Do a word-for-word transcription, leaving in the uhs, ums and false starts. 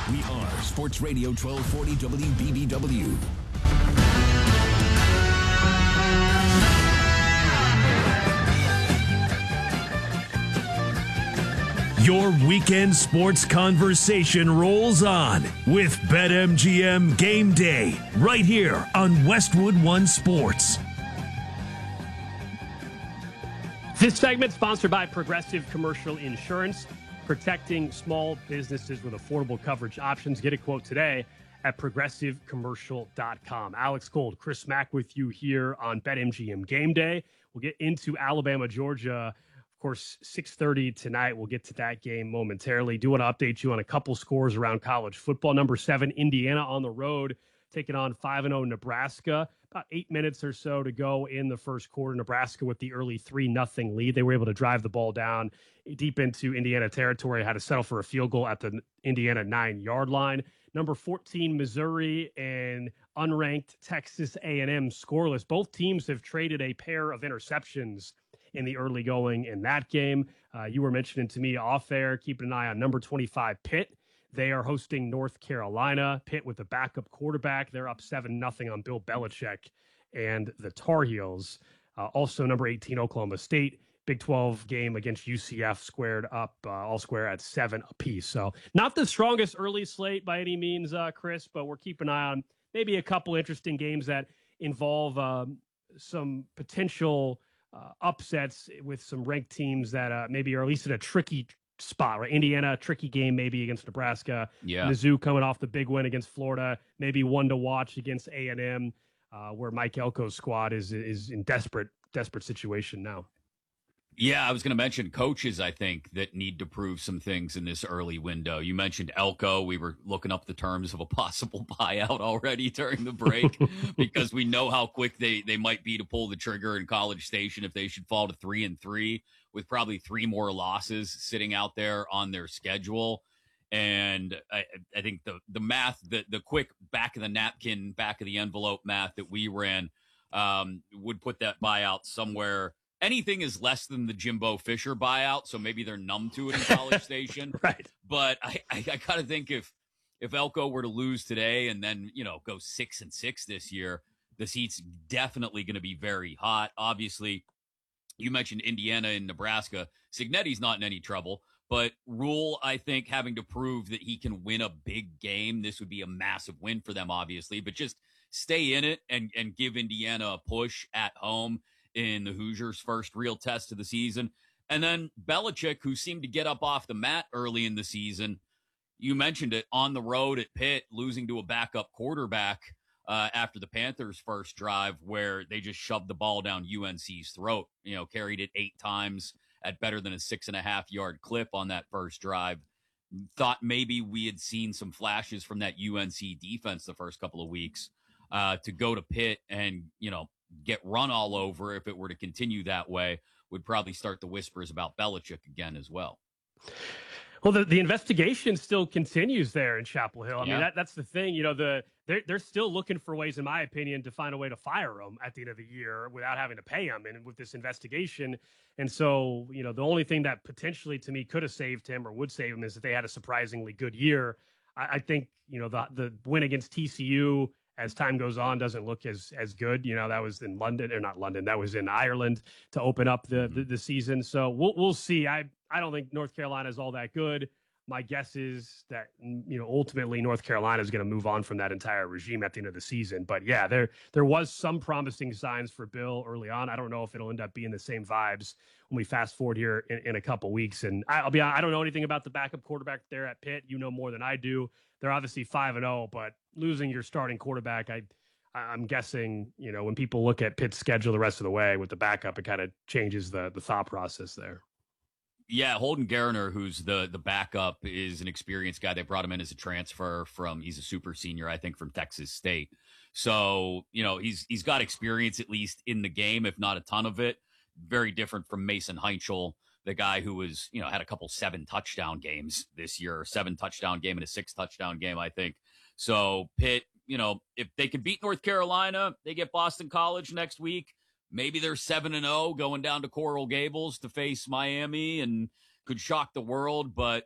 We are Sports Radio twelve forty W B B W. Your weekend sports conversation rolls on with BetMGM Game Day right here on Westwood One Sports. This segment sponsored by Progressive Commercial Insurance, protecting small businesses with affordable coverage options. Get a quote today at progressive commercial dot com. Alex Gold, Chris Mack with you here on BetMGM Game Day. We'll get into Alabama, Georgia. Of course, six thirty tonight. We'll get to that game momentarily. Do want to update you on a couple scores around college football. Number seven, Indiana on the road, taking on five and oh Nebraska. About eight minutes or so to go in the first quarter. Nebraska with the early three nothing lead. They were able to drive the ball down deep into Indiana territory, had to settle for a field goal at the Indiana nine-yard line. Number fourteen, Missouri, and unranked Texas A and M scoreless. Both teams have traded a pair of interceptions in the early going in that game. Uh, you were mentioning to me off air, keeping an eye on number twenty-five, Pitt. They are hosting North Carolina. Pitt with a backup quarterback. They're up seven nothing on Bill Belichick and the Tar Heels. Uh, also, number eighteen, Oklahoma State. Big twelve game against U C F squared up, uh, all square at seven apiece. So not the strongest early slate by any means, uh, Chris, but we're keeping an eye on maybe a couple interesting games that involve um, some potential uh, upsets with some ranked teams that uh, maybe are at least in a tricky spot, right? Indiana, a tricky game maybe against Nebraska. Yeah. Mizzou coming off the big win against Florida, maybe one to watch against A and M, uh, where Mike Elko's squad is is in desperate desperate situation now. Yeah, I was going to mention coaches, I think, that need to prove some things in this early window. You mentioned Elko. We were looking up the terms of a possible buyout already during the break because we know how quick they, they might be to pull the trigger in College Station if they should fall to three and three with probably three more losses sitting out there on their schedule. And I, I think the, the math, the, the quick back of the napkin, back of the envelope math that we ran um, would put that buyout somewhere. Anything is less than the Jimbo Fisher buyout, so maybe they're numb to it in College Station. Right. But I, I, I gotta think if if Elko were to lose today and then, you know, go six and six this year, the seat's definitely going to be very hot. Obviously, you mentioned Indiana and Nebraska. Cignetti's not in any trouble, but Rule, I think, having to prove that he can win a big game, this would be a massive win for them, obviously. But just stay in it and and give Indiana a push at home in the Hoosiers' first real test of the season. And then Belichick, who seemed to get up off the mat early in the season, you mentioned it, on the road at Pitt, losing to a backup quarterback uh, after the Panthers' first drive where they just shoved the ball down U N C's throat, you know, carried it eight times at better than a six and a half yard clip on that first drive. Thought maybe we had seen some flashes from that U N C defense the first couple of weeks uh, to go to Pitt and, you know, get run all over. If it were to continue that way, would probably start the whispers about Belichick again as well. Well, the, the investigation still continues there in Chapel Hill. I Yeah. mean, that, that's the thing. You know, the they're, they're still looking for ways, in my opinion, to find a way to fire him at the end of the year without having to pay him. And with this investigation, and so, you know, the only thing that potentially to me could have saved him or would save him is if they had a surprisingly good year. I, I think, you know, the the win against T C U as time goes on doesn't look as as good. You know, that was in London, or not London, that was in Ireland to open up the the, the season. So we'll we'll see. I I don't think North Carolina is all that good. My guess is that, you know, ultimately North Carolina is going to move on from that entire regime at the end of the season. But yeah, there there was some promising signs for Bill early on. I don't know if it'll end up being the same vibes when we fast forward here in, in a couple weeks. And I'll be honest, I don't know anything about the backup quarterback there at Pitt. You know more than I do. They're obviously five and zero, but losing your starting quarterback, I I'm guessing, you know, when people look at Pitt's schedule the rest of the way with the backup, it kind of changes the the thought process there. Yeah, Holden Garner, who's the the backup, is an experienced guy. They brought him in as a transfer from, he's a super senior, I think, from Texas State. So, you know, he's he's got experience at least in the game, if not a ton of it. Very different from Mason Heinchel, the guy who was, you know, had a couple seven touchdown games this year, seven touchdown game and a six touchdown game, I think. So Pitt, you know, if they can beat North Carolina, they get Boston College next week. Maybe they're seven and oh going down to Coral Gables to face Miami and could shock the world. But